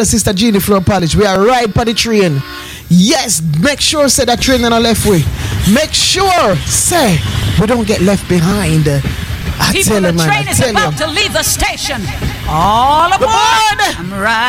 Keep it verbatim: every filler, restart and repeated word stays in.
Sister Jeannie Floor Polish. We are right by the train. Yes, make sure say that train in our left way. Make sure say we don't get left behind. I People, tell the you, man, train I is tell about you. to leave the station. All aboard! I'm right.